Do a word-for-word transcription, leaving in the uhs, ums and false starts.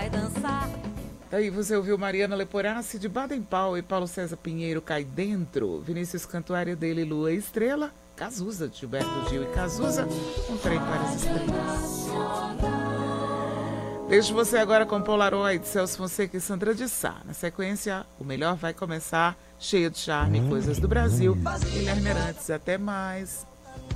vai dançar. Aí você ouviu Mariana Leporassi de Baden Powell e Paulo César Pinheiro, Cai Dentro. Vinícius Cantuária dele, Lua Estrela. Cazuza, de Gilberto Gil e Cazuza. Um trem para as estrelas. Deixo você agora com Polaroid, Celso Fonseca e Sandra de Sá. Na sequência, o melhor vai começar, cheio de charme e coisas do Brasil. Guilherme Arantes, até mais.